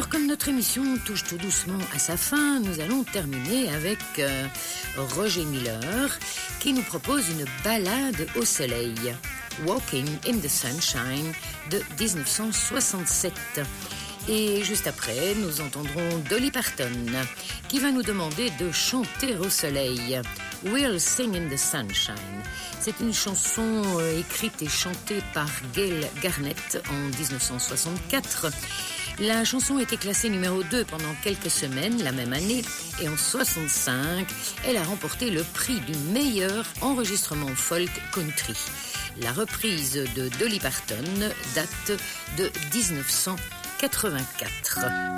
Alors, comme notre émission touche tout doucement à sa fin, nous allons terminer avec Roger Miller qui nous propose une balade au soleil, Walking in the Sunshine de 1967. Et juste après, nous entendrons Dolly Parton qui va nous demander de chanter au soleil, We'll Sing in the Sunshine. C'est une chanson écrite et chantée par Gail Garnett en 1964. La chanson a été classée numéro 2 pendant quelques semaines la même année et en 65, elle a remporté le prix du meilleur enregistrement folk country. La reprise de Dolly Parton date de 1984.